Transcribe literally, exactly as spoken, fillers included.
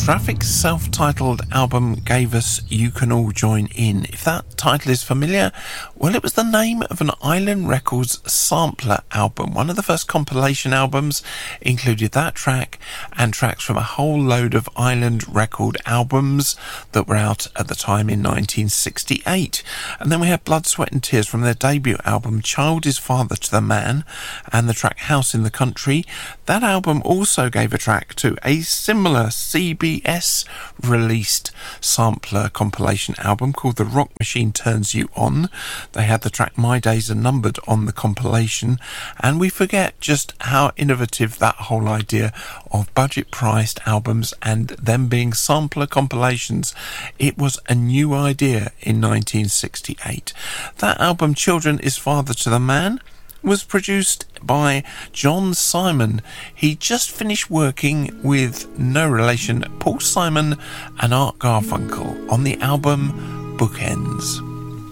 Traffic's self-titled album gave us You Can All Join In. If that title is familiar, well, it was the name of an Island Records sampler album. One of the first compilation albums included that track and tracks from a whole load of Island Record albums that were out at the time in nineteen sixty-eight. And then we had Blood, Sweat and Tears from their debut album Child is Father to the Man and the track House in the Country. That album also gave a track to a similar C B S released sampler compilation album called The Rock Machine Turns You On. They had the track My Days Are Numbered on the compilation, and we forget just how innovative that whole idea of budget priced albums and them being sampler compilations. It was a new idea in nineteen sixty-eight. That album Children is Father to the Man was produced by John Simon. He just finished working with no relation Paul Simon and Art Garfunkel on the album Bookends.